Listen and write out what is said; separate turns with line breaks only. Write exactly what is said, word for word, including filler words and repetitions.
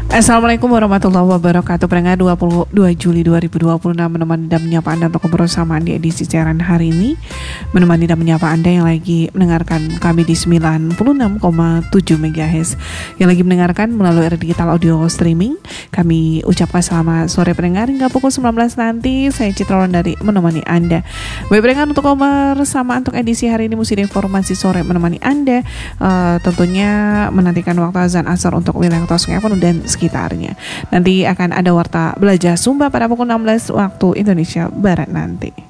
Assalamualaikum warahmatullahi wabarakatuh. Pendengar dua puluh dua Juli dua ribu dua puluh enam menemani dan menyapa Anda untuk kebersamaan di edisi siaran hari ini. Menemani dan menyapa Anda yang lagi mendengarkan kami di sembilan puluh enam koma tujuh megahertz, yang lagi mendengarkan melalui era digital audio streaming. Kami ucapkan selamat sore pendengar hingga pukul sembilan belas nanti. Saya Citra dari menemani Anda. Baik pendengar, untuk kebersamaan untuk edisi hari ini Musik Informasi Sore menemani Anda, uh, tentunya menantikan waktu azan asar untuk wilayah Kota Sungai Penuh dan sekitarnya. Nanti akan ada warta belajar Sumba pada pukul enam belas waktu Indonesia Barat nanti.